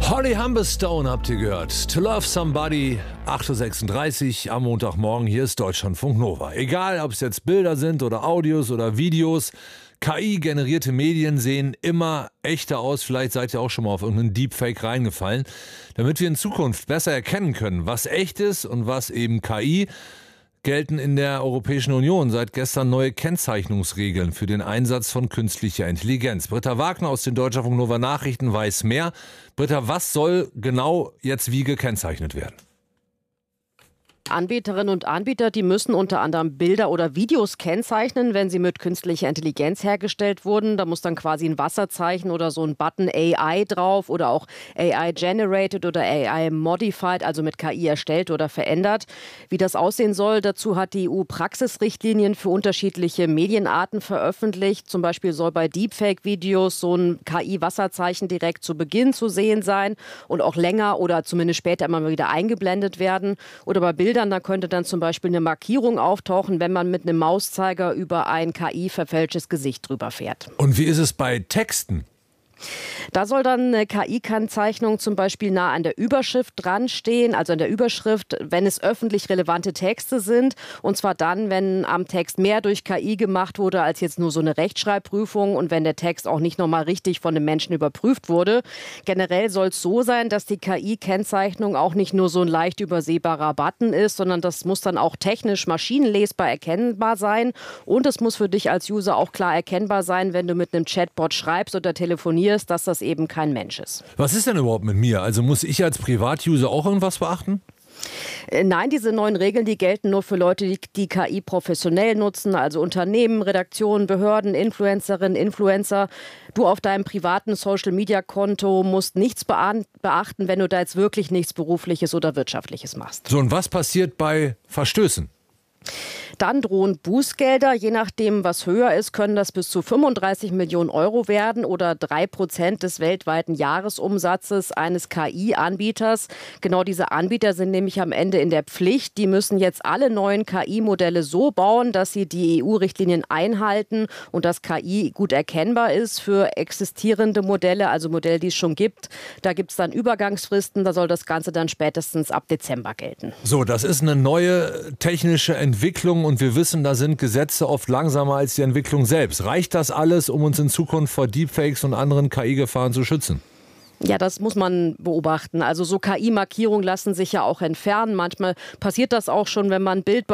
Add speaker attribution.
Speaker 1: Holly Humberstone habt ihr gehört. To Love Somebody, 8.36 Uhr am Montagmorgen. Hier ist Deutschlandfunk Nova. Egal, ob es jetzt Bilder sind oder Audios oder Videos, KI-generierte Medien sehen immer echter aus. Vielleicht seid ihr auch schon mal auf irgendeinen Deepfake reingefallen. Damit wir in Zukunft besser erkennen können, was echt ist und was eben KI, gelten in der Europäischen Union seit gestern neue Kennzeichnungsregeln für den Einsatz von künstlicher Intelligenz. Britta Wagner aus den Deutschlandfunk Nova Nachrichten weiß mehr. Britta, was soll genau jetzt wie gekennzeichnet werden?
Speaker 2: Anbieterinnen und Anbieter, die müssen unter anderem Bilder oder Videos kennzeichnen, wenn sie mit künstlicher Intelligenz hergestellt wurden. Da muss dann quasi ein Wasserzeichen oder so ein Button AI drauf oder auch AI generated oder AI modified, also mit KI erstellt oder verändert. Wie das aussehen soll, dazu hat die EU Praxisrichtlinien für unterschiedliche Medienarten veröffentlicht. Zum Beispiel soll bei Deepfake-Videos so ein KI-Wasserzeichen direkt zu Beginn zu sehen sein und auch länger oder zumindest später immer wieder eingeblendet werden. Oder bei Bildern, da könnte dann zum Beispiel eine Markierung auftauchen, wenn man mit einem Mauszeiger über ein KI-verfälschtes Gesicht drüber fährt.
Speaker 1: Und wie ist es bei Texten?
Speaker 2: Da soll dann eine KI-Kennzeichnung zum Beispiel nah an der Überschrift dran stehen, also an der Überschrift, wenn es öffentlich relevante Texte sind. Und zwar dann, wenn am Text mehr durch KI gemacht wurde, als jetzt nur so eine Rechtschreibprüfung und wenn der Text auch nicht nochmal richtig von einem Menschen überprüft wurde. Generell soll es so sein, dass die KI-Kennzeichnung auch nicht nur so ein leicht übersehbarer Button ist, sondern das muss dann auch technisch maschinenlesbar erkennbar sein. Und es muss für dich als User auch klar erkennbar sein, wenn du mit einem Chatbot schreibst oder telefonierst, dass das eben kein Mensch ist.
Speaker 1: Was ist denn überhaupt mit mir? Also muss ich als Privatuser auch irgendwas beachten?
Speaker 2: Nein, diese neuen Regeln, die gelten nur für Leute, die KI professionell nutzen, also Unternehmen, Redaktionen, Behörden, Influencerinnen, Influencer. Du auf deinem privaten Social-Media-Konto musst nichts beachten, wenn du da jetzt wirklich nichts Berufliches oder Wirtschaftliches machst.
Speaker 1: So, und was passiert bei Verstößen?
Speaker 2: Dann drohen Bußgelder. Je nachdem, was höher ist, können das bis zu 35 Millionen Euro werden oder 3% des weltweiten Jahresumsatzes eines KI-Anbieters. Genau diese Anbieter sind nämlich am Ende in der Pflicht. Die müssen jetzt alle neuen KI-Modelle so bauen, dass sie die EU-Richtlinien einhalten und dass KI gut erkennbar ist für existierende Modelle, also Modelle, die es schon gibt. Da gibt es dann Übergangsfristen. Da soll das Ganze dann spätestens ab Dezember gelten.
Speaker 1: So, das ist eine neue technische Entwicklung und wir wissen, da sind Gesetze oft langsamer als die Entwicklung selbst. Reicht das alles, um uns in Zukunft vor Deepfakes und anderen KI-Gefahren zu schützen?
Speaker 2: Ja, das muss man beobachten. Also so KI-Markierungen lassen sich ja auch entfernen. Manchmal passiert das auch schon, wenn man ein Bild